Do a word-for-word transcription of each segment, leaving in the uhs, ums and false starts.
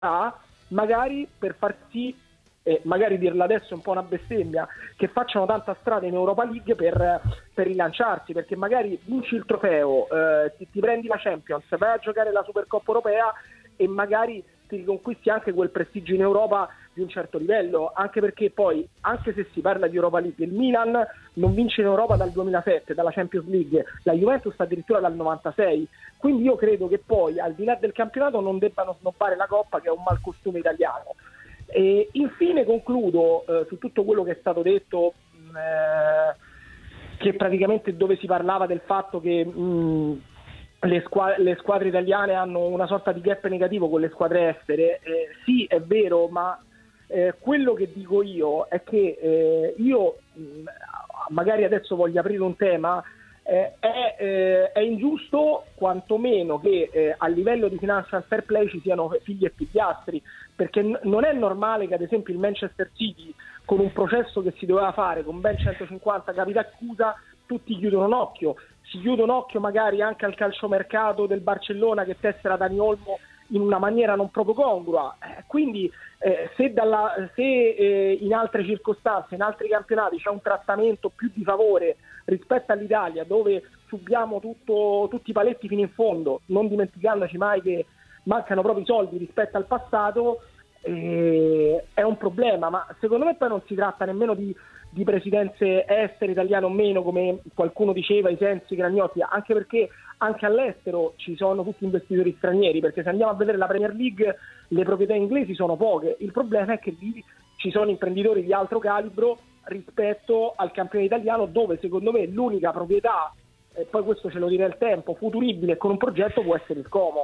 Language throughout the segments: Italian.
magari per far sì, eh, magari dirla adesso è un po' una bestemmia, che facciano tanta strada in Europa League per, per rilanciarsi, perché magari vinci il trofeo, eh, ti, ti prendi la Champions, vai a giocare la Supercoppa europea e magari ti riconquisti anche quel prestigio in Europa di un certo livello, anche perché poi, anche se si parla di Europa League, il Milan non vince in Europa dal duemilasette, dalla Champions League, la Juventus addirittura dal novantasei, quindi io credo che poi al di là del campionato non debbano snobbare la Coppa, che è un malcostume italiano. E infine concludo eh, su tutto quello che è stato detto, mh, eh, che praticamente dove si parlava del fatto che mh, le, squa- le squadre italiane hanno una sorta di gap negativo con le squadre estere. Eh, sì, è vero, ma eh, quello che dico io è che eh, io mh, magari adesso voglio aprire un tema, eh, è, eh, è ingiusto quantomeno che eh, a livello di financial fair play ci siano figli e figliastri, perché n- non è normale che ad esempio il Manchester City, con un processo che si doveva fare con ben centocinquanta capi d'accusa, tutti chiudono un occhio. Si chiude un occhio magari anche al calciomercato del Barcellona, che tessera Dani Olmo in una maniera non proprio congrua. Eh, quindi eh, se, dalla, se eh, in altre circostanze, in altri campionati c'è un trattamento più di favore rispetto all'Italia, dove subiamo tutto, tutti i paletti fino in fondo, non dimenticandoci mai che mancano proprio i soldi rispetto al passato, eh, è un problema. Ma secondo me poi non si tratta nemmeno di di presidenze estere, italiane o meno, come qualcuno diceva, i Sensi, Gragnotti, anche perché anche all'estero ci sono tutti investitori stranieri, perché se andiamo a vedere la Premier League le proprietà inglesi sono poche, il problema è che lì ci sono imprenditori di altro calibro rispetto al campione italiano, dove secondo me l'unica proprietà, e poi questo ce lo dirà il tempo, futuribile con un progetto può essere il Como.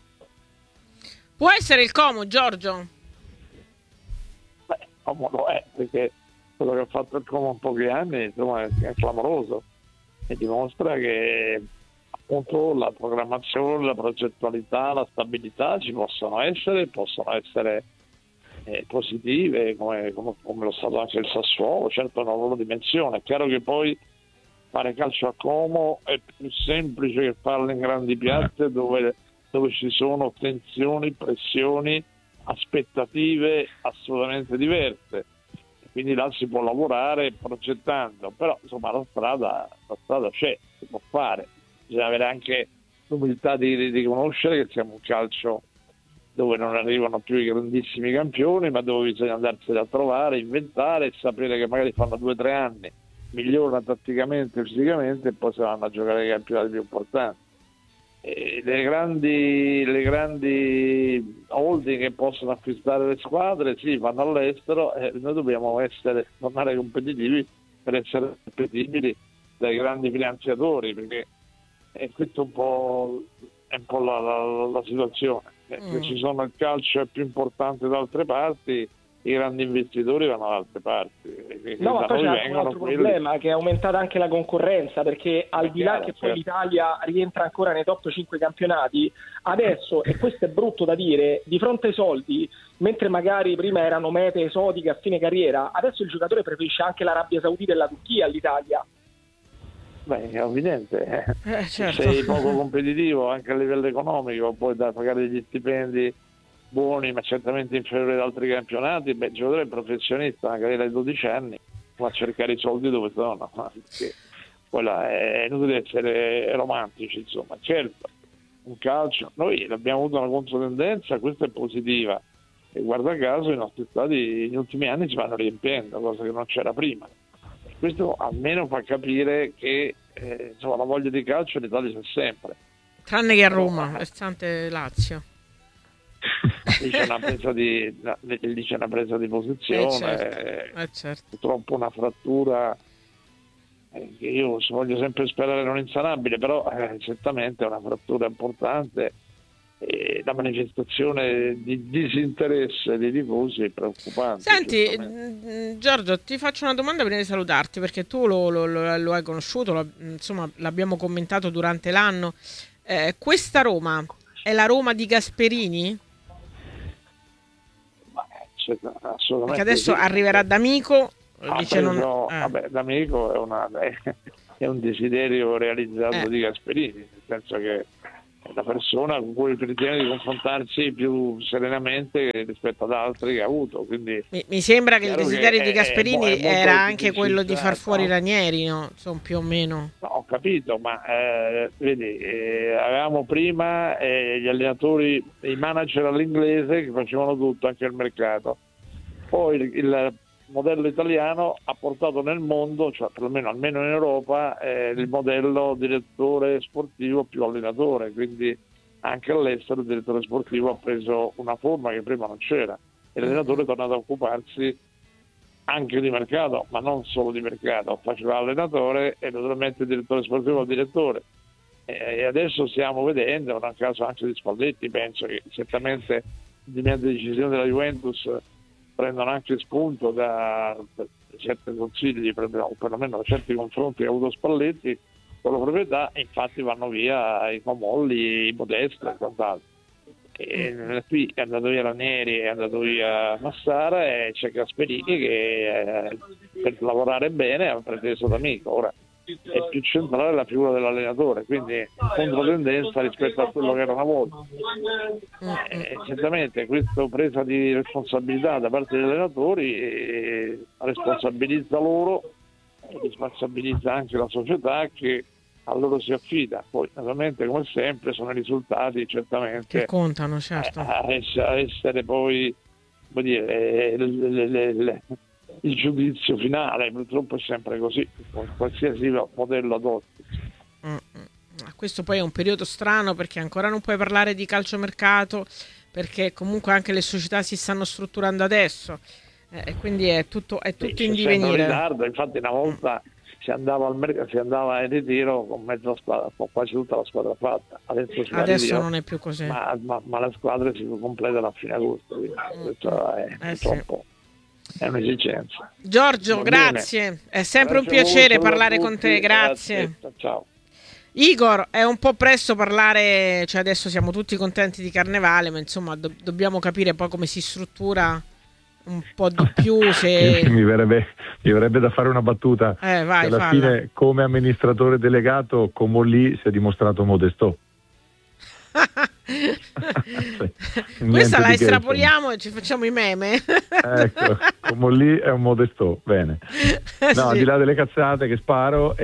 Può essere il Como, Giorgio? Beh, Como lo è, perché quello che ha fatto il Como in pochi anni, insomma, è clamoroso e dimostra che appunto la programmazione, la progettualità, la stabilità ci possono essere, possono essere eh, positive, come, come, come lo è stato anche il Sassuolo, certo è una loro dimensione. È chiaro che poi fare calcio a Como è più semplice che farlo in grandi piazze dove, dove ci sono tensioni, pressioni, aspettative assolutamente diverse. Quindi là si può lavorare progettando, però insomma la strada, la strada c'è, si può fare. Bisogna avere anche l'umiltà di, di riconoscere che siamo un calcio dove non arrivano più i grandissimi campioni, ma dove bisogna andarseli a trovare, inventare e sapere che magari fanno due o tre anni, migliorano tatticamente e fisicamente e poi si vanno a giocare ai campionati più importanti. E le grandi le grandi holding che possono acquistare le squadre sì, vanno all'estero e noi dobbiamo essere tornare competitivi per essere competibili dai grandi finanziatori, perché è questo un po' è un po' la, la, la situazione. Mm. Ci sono il calcio è più importante da altre parti, i grandi investitori vanno da altre parti. No, ma poi c'è anche un altro quelli... problema, che è aumentata anche la concorrenza, perché al di là che poi certo. l'Italia rientra ancora nei top cinque campionati, adesso, e questo è brutto da dire, di fronte ai soldi, mentre magari prima erano mete esotiche a fine carriera, adesso il giocatore preferisce anche l'Arabia Saudita e la Turchia all'Italia. Beh, è evidente, eh. Eh, certo. Sei poco competitivo anche a livello economico, poi da pagare degli stipendi buoni ma certamente inferiori ad altri campionati, beh, il giocatore professionista magari dai dodici anni va a cercare i soldi dove sono, perché poi là è inutile essere romantici, insomma. Certo, un calcio, noi abbiamo avuto una controtendenza, questa è positiva, e guarda caso i nostri stadi negli ultimi anni si vanno riempiendo, cosa che non c'era prima. Questo almeno fa capire che eh, insomma, la voglia di calcio in Italia c'è sempre, tranne che a Roma, restante Lazio. Lì c'è una presa di, lì c'è una presa di posizione, eh certo, eh certo. Purtroppo una frattura eh, che io voglio sempre sperare non insanabile, però eh, certamente è una frattura importante e la manifestazione di disinteresse dei tifosi è preoccupante. Senti Giorgio, ti faccio una domanda prima di salutarti, perché tu lo, lo, lo, lo hai conosciuto, lo, insomma l'abbiamo commentato durante l'anno. Eh, questa Roma è la Roma di Gasperini? Assolutamente, perché adesso sì. arriverà D'Amico, ah, dice non... no, eh. vabbè, D'Amico è, una, è un desiderio realizzato eh. di Gasperini, nel senso che è una persona con cui ritiene di confrontarsi più serenamente rispetto ad altri che ha avuto. Quindi mi, mi sembra che il desiderio che di è, Gasperini è, è era anche quello di far fuori no? Ranieri, no? Insomma, più o meno. No, ho capito, ma eh, vedi, eh, avevamo prima eh, gli allenatori, i manager all'inglese che facevano tutto, anche il mercato. Poi il, il modello italiano ha portato nel mondo, cioè perlomeno almeno in Europa, eh, il modello direttore sportivo più allenatore, quindi anche all'estero il direttore sportivo ha preso una forma che prima non c'era e l'allenatore è tornato a occuparsi anche di mercato, ma non solo di mercato, faceva allenatore e naturalmente il direttore sportivo al direttore. E adesso stiamo vedendo, nel caso anche di Spalletti, penso che certamente le decisioni della Juventus prendono anche spunto da certi consigli, o perlomeno da certi confronti che ha avuto Spalletti con la proprietà, e infatti vanno via i Comolli, i Modesto e quant'altro. E qui è andato via Ranieri, è andato via Massara e c'è Gasperini che eh, per lavorare bene ha preteso d'amico. Ora è più centrale la figura dell'allenatore, quindi controtendenza rispetto a quello che era una volta. Eh, certamente questa presa di responsabilità da parte degli allenatori eh, responsabilizza loro e responsabilizza anche la società che a loro si affida. Poi naturalmente, come sempre, sono i risultati certamente che contano, certo, a essere poi, vuol dire, le, le, le, le, il giudizio finale. Purtroppo è sempre così, qualsiasi modello adotti. Mm-mm. Questo poi è un periodo strano perché ancora non puoi parlare di calciomercato, perché comunque anche le società si stanno strutturando adesso, e eh, quindi è tutto, è tutto sì, in divenire. Ritardo. Infatti una volta mm. si andava al mercato, si andava in ritiro con mezza squadra, con quasi tutta la squadra fatta. Adesso, Adesso ritiro, non è più così. Ma, ma, ma le squadre si completano a fine agosto, quindi mm. questo è eh, purtroppo sì. È un'esigenza. Giorgio, Va grazie, bene. È sempre grazie un piacere voi, parlare con te, grazie. grazie. Ciao. Igor, è un po' presto parlare, cioè adesso siamo tutti contenti di Carnevale, ma insomma do- dobbiamo capire poi come si struttura un po' di più. Se... mi, verrebbe, mi verrebbe da fare una battuta. Eh, vai, alla falla. fine, come amministratore delegato, Comolli si è dimostrato modesto. Questa la estrapoliamo e ci facciamo i meme. Ecco, Comolli è un modesto, bene. No, sì. Al di là delle cazzate che sparo,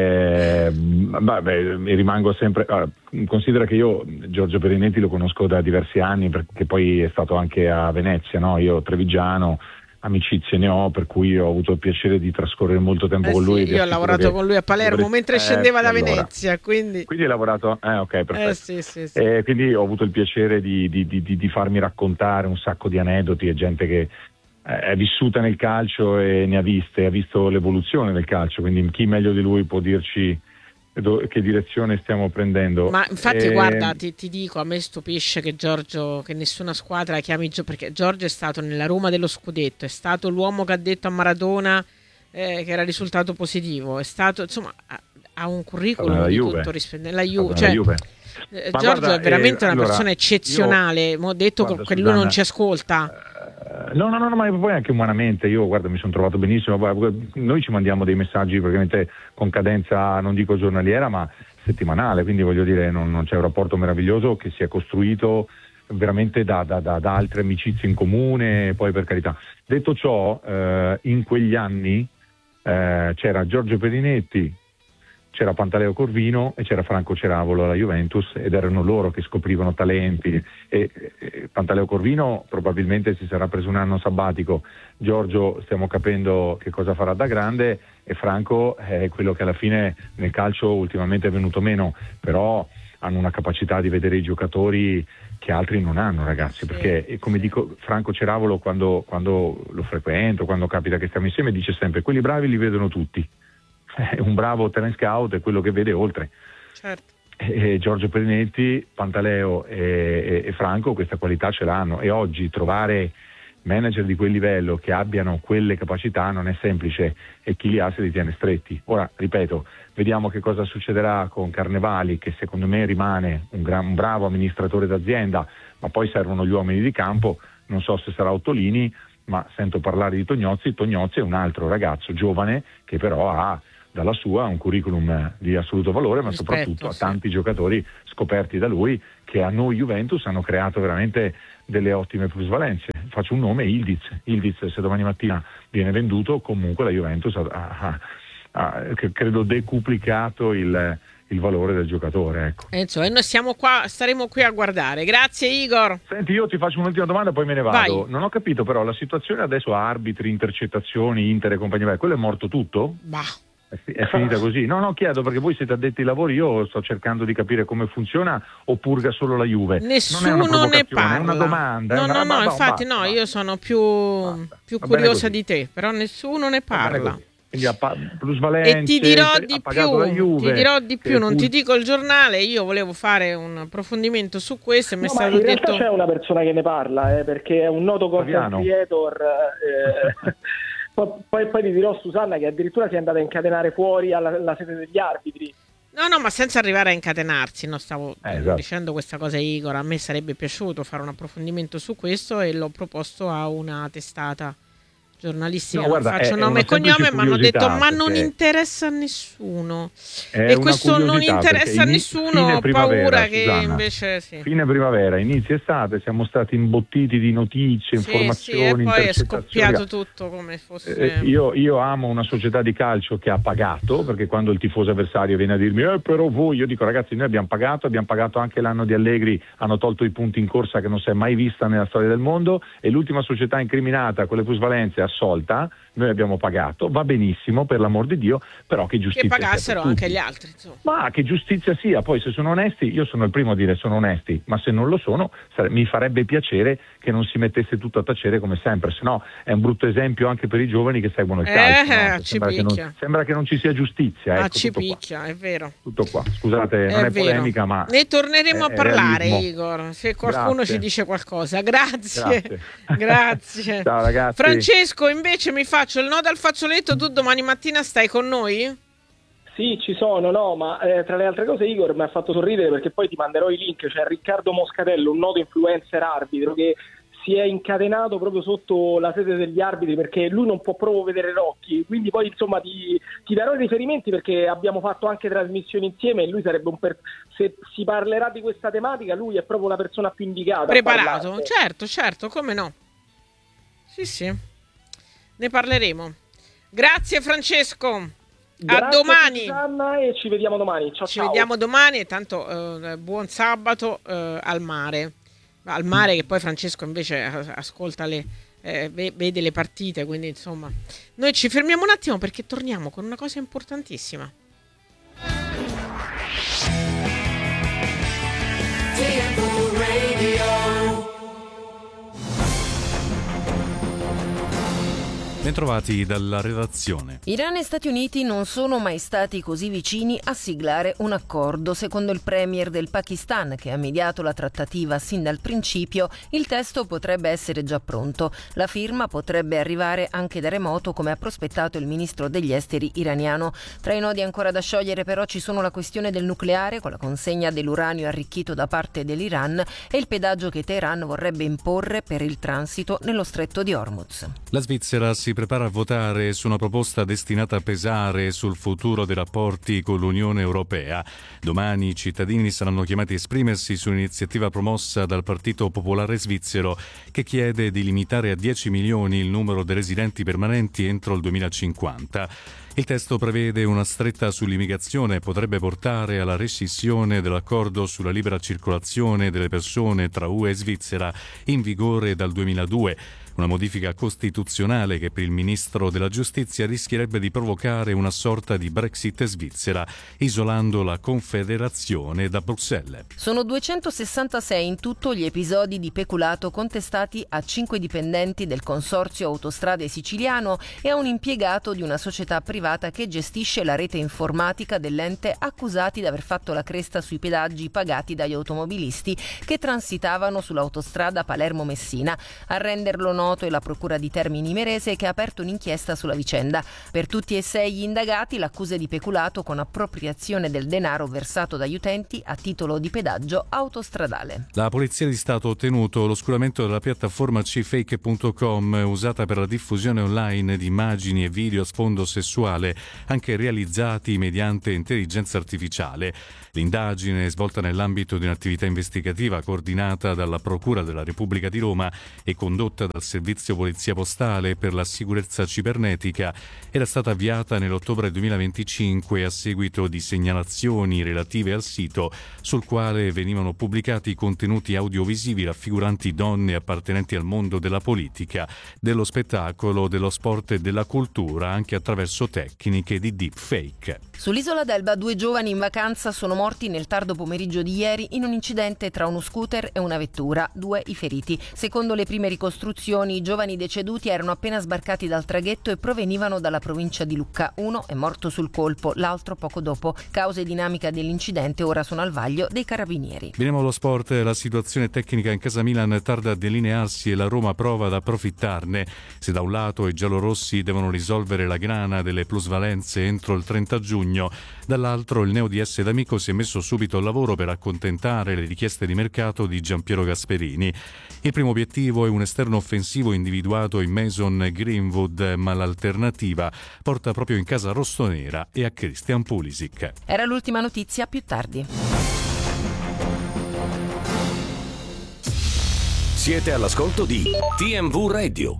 eh, vabbè, mi rimango sempre. Allora, considera che io Giorgio Perinetti lo conosco da diversi anni, perché poi è stato anche a Venezia, no? Io trevigiano, amicizie ne ho, per cui ho avuto il piacere di trascorrere molto tempo eh con lui. Sì, io ho lavorato che... con lui a Palermo dovrei... mentre scendeva eh, da Venezia, allora. quindi... quindi hai lavorato, eh ok, perfetto. Eh, sì, sì, sì. Eh, quindi ho avuto il piacere di, di, di, di farmi raccontare un sacco di aneddoti e gente che eh, è vissuta nel calcio e ne ha viste, ha visto l'evoluzione del calcio, quindi chi meglio di lui può dirci che direzione stiamo prendendo. Ma infatti e... guarda, ti, ti dico, a me stupisce che Giorgio, che nessuna squadra chiami Giorgio, perché Giorgio è stato nella Roma dello scudetto, è stato l'uomo che ha detto a Maradona eh, che era risultato positivo, è stato, insomma, ha, ha un curriculum la di Juve. tutto rispetto alla Juve, cioè, Juve. Eh, Giorgio guarda, è veramente eh, una allora, persona eccezionale, ho detto guarda, che lui Susanna, non ci ascolta. No, no, no, no, ma poi anche umanamente io guarda mi sono trovato benissimo. Noi ci mandiamo dei messaggi praticamente con cadenza, non dico giornaliera, ma settimanale, quindi voglio dire non, non c'è un rapporto meraviglioso che si è costruito veramente da, da, da, da altre amicizie in comune. Poi, per carità, detto ciò, eh, in quegli anni eh, c'era Giorgio Perinetti, c'era Pantaleo Corvino e c'era Franco Ceravolo alla Juventus, ed erano loro che scoprivano talenti, e, e Pantaleo Corvino probabilmente si sarà preso un anno sabbatico, Giorgio stiamo capendo che cosa farà da grande, e Franco è quello che alla fine nel calcio ultimamente è venuto meno, però hanno una capacità di vedere i giocatori che altri non hanno, ragazzi, sì, perché come dico, Franco Ceravolo quando, quando lo frequento, quando capita che stiamo insieme, dice sempre quelli bravi li vedono tutti. Un bravo talent scout è quello che vede oltre. Certo. E Giorgio Perinetti, Pantaleo e, e, e Franco questa qualità ce l'hanno, e oggi trovare manager di quel livello che abbiano quelle capacità non è semplice, e chi li ha se li tiene stretti. Ora, ripeto, vediamo che cosa succederà con Carnevali, che secondo me rimane un, gran, un bravo amministratore d'azienda, ma poi servono gli uomini di campo. Non so se sarà Ottolini, ma sento parlare di Tognozzi. Tognozzi è un altro ragazzo giovane che però ha dalla sua un curriculum di assoluto valore, ma Rispetto, soprattutto sì. a tanti giocatori scoperti da lui, che a noi Juventus hanno creato veramente delle ottime plusvalenze. Faccio un nome, Ildiz. Ildiz, se domani mattina viene venduto, comunque la Juventus ha, ha, ha credo decuplicato il, il valore del giocatore. Ecco. E insomma, noi siamo qua, staremo qui a guardare. Grazie Igor. Senti, io ti faccio un'ultima domanda, poi me ne vado. Vai. Non ho capito però, la situazione adesso arbitri, intercettazioni, Inter e compagnia, quello è morto tutto? Bah. È finita così? No, no, chiedo perché voi siete addetti ai lavori, io sto cercando di capire come funziona o purga solo la Juve. Nessuno non ne parla. È una domanda. No, una... no, no, ma, infatti basta, no, basta. io sono più, più curiosa di te, però nessuno ne parla. Quindi a pa- plusvalenze, e ti dirò di ha pagato più, la Juve, ti dirò di più, non pur... ti dico il giornale, io volevo fare un approfondimento su questo e mi no, è stato ma in detto... realtà c'è una persona che ne parla, eh, perché è un noto content creator... Eh, Poi, poi, poi ti dirò, Susanna, che addirittura si è andata a incatenare fuori alla, alla sede degli arbitri. No, no, ma senza arrivare a incatenarsi, no, stavo eh, esatto. dicendo questa cosa a Igor, a me sarebbe piaciuto fare un approfondimento su questo e l'ho proposto a una testata giornalistica, no, guarda, non faccio è, nome è e cognome, ma hanno detto ma non interessa a è nessuno e questo non interessa a nessuno, ho paura che Susanna, invece sì. Fine primavera, inizio estate, siamo stati imbottiti di notizie, sì, informazioni, sì, e poi è scoppiato tutto come fosse eh, io, io amo una società di calcio che ha pagato, perché quando il tifoso avversario viene a dirmi eh però voi, io dico ragazzi, noi abbiamo pagato, abbiamo pagato anche l'anno di Allegri, hanno tolto i punti in corsa che non si è mai vista nella storia del mondo, e l'ultima società incriminata con le plusvalenze assolta, noi abbiamo pagato, va benissimo per l'amor di Dio, però che giustizia che pagassero anche gli altri, insomma. Ma che giustizia sia, poi se sono onesti, io sono il primo a dire sono onesti, ma se non lo sono sare- mi farebbe piacere che non si mettesse tutto a tacere come sempre, se no è un brutto esempio anche per i giovani che seguono il eh, calcio, no? ci sembra, che non, sembra che non ci sia giustizia, ecco, ah, ci tutto picchia, qua. È vero. Tutto qua, scusate, è non è vero. polemica, ma ne torneremo è, a parlare, realismo. Igor, se qualcuno Grazie. ci dice qualcosa. Grazie. Grazie. Grazie. Ciao ragazzi. Francesco, invece mi faccio il nodo al fazzoletto, tu domani mattina stai con noi? Sì, ci sono, no, ma eh, tra le altre cose Igor mi ha fatto sorridere perché poi ti manderò i link, c'è Riccardo Moscatello, un noto influencer arbitro che si è incatenato proprio sotto la sede degli arbitri perché lui non può proprio vedere Rocchi, quindi poi insomma ti, ti darò i riferimenti perché abbiamo fatto anche trasmissioni insieme e lui sarebbe un per... se si parlerà di questa tematica lui è proprio la persona più indicata. Preparato, certo, certo, come no. Sì, sì, ne parleremo. Grazie Francesco. Grazie a domani Susanna, e ci vediamo domani. Ciao, ci ciao. vediamo domani e tanto eh, buon sabato eh, al mare al mare che poi Francesco invece ascolta le eh, vede le partite, quindi insomma noi ci fermiamo un attimo perché torniamo con una cosa importantissima. Bentrovati dalla redazione. Iran e Stati Uniti non sono mai stati così vicini a siglare un accordo. Secondo il premier del Pakistan, che ha mediato la trattativa sin dal principio, il testo potrebbe essere già pronto. La firma potrebbe arrivare anche da remoto, come ha prospettato il ministro degli esteri iraniano. Tra i nodi ancora da sciogliere però ci sono la questione del nucleare, con la consegna dell'uranio arricchito da parte dell'Iran, e il pedaggio che Teheran vorrebbe imporre per il transito nello stretto di Hormuz. La Svizzera si prepara a votare su una proposta destinata a pesare sul futuro dei rapporti con l'Unione Europea. Domani i cittadini saranno chiamati a esprimersi su un'iniziativa promossa dal Partito Popolare Svizzero che chiede di limitare a dieci milioni il numero dei residenti permanenti entro il duemilacinquanta. Il testo prevede una stretta sull'immigrazione e potrebbe portare alla rescissione dell'accordo sulla libera circolazione delle persone tra U E e Svizzera in vigore dal duemiladue. Una modifica costituzionale che per il ministro della giustizia rischierebbe di provocare una sorta di Brexit svizzera, isolando la Confederazione da Bruxelles. Sono duecentosessantasei in tutto gli episodi di peculato contestati a cinque dipendenti del Consorzio Autostrade Siciliano e a un impiegato di una società privata che gestisce la rete informatica dell'ente, accusati di aver fatto la cresta sui pedaggi pagati dagli automobilisti che transitavano sull'autostrada Palermo-Messina. A renderlo noto noto è la Procura di Termini Imerese, che ha aperto un'inchiesta sulla vicenda. Per tutti e sei gli indagati l'accusa è di peculato con appropriazione del denaro versato dagli utenti a titolo di pedaggio autostradale. La Polizia di Stato ha ottenuto l'oscuramento della piattaforma c fake punto com usata per la diffusione online di immagini e video a sfondo sessuale, anche realizzati mediante intelligenza artificiale. L'indagine, svolta nell'ambito di un'attività investigativa coordinata dalla Procura della Repubblica di Roma e condotta dal Servizio Polizia Postale per la sicurezza cibernetica, era stata avviata nell'ottobre duemilaventicinque a seguito di segnalazioni relative al sito sul quale venivano pubblicati contenuti audiovisivi raffiguranti donne appartenenti al mondo della politica, dello spettacolo, dello sport e della cultura, anche attraverso tecniche di deepfake. Sull'isola d'Elba due giovani in vacanza sono morti nel tardo pomeriggio di ieri in un incidente tra uno scooter e una vettura, due i feriti. Secondo le prime ricostruzioni, i giovani deceduti erano appena sbarcati dal traghetto e provenivano dalla provincia di Lucca. Uno è morto sul colpo, l'altro poco dopo. Causa e dinamica dell'incidente ora sono al vaglio dei carabinieri. Veniamo allo sport. La situazione tecnica in casa Milan tarda a delinearsi e la Roma prova ad approfittarne. Se da un lato i giallorossi devono risolvere la grana delle plusvalenze entro il trenta giugno, dall'altro il neo D S D'Amico si è messo subito al lavoro per accontentare le richieste di mercato di Giampiero Gasperini. Il primo obiettivo è un esterno offensivo individuato in Mason Greenwood, ma l'alternativa porta proprio in casa rossonera e a Christian Pulisic. Era l'ultima notizia, più tardi. Siete all'ascolto di T M V Radio.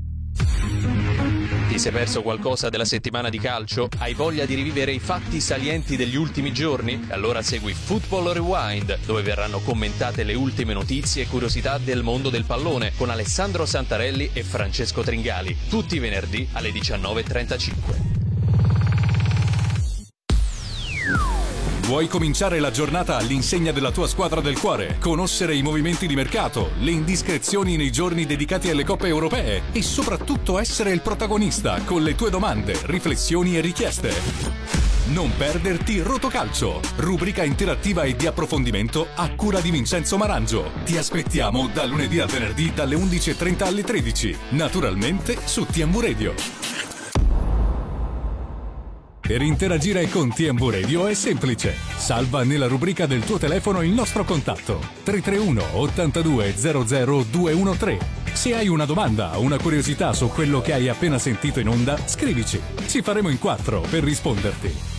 Ti sei perso qualcosa della settimana di calcio? Hai voglia di rivivere i fatti salienti degli ultimi giorni? Allora segui Football Rewind, dove verranno commentate le ultime notizie e curiosità del mondo del pallone con Alessandro Santarelli e Francesco Tringali, tutti i venerdì alle diciannove e trentacinque. Vuoi cominciare la giornata all'insegna della tua squadra del cuore? Conoscere i movimenti di mercato, le indiscrezioni nei giorni dedicati alle coppe europee e soprattutto essere il protagonista con le tue domande, riflessioni e richieste? Non perderti Rotocalcio, rubrica interattiva e di approfondimento a cura di Vincenzo Marangio. Ti aspettiamo da lunedì a venerdì dalle undici e trenta alle tredici, naturalmente su T M V Radio. Per interagire con T M V Radio è semplice. Salva nella rubrica del tuo telefono il nostro contatto tre tre uno ottantadue zero zero due uno tre. Se hai una domanda o una curiosità su quello che hai appena sentito in onda, scrivici. Ci faremo in quattro per risponderti.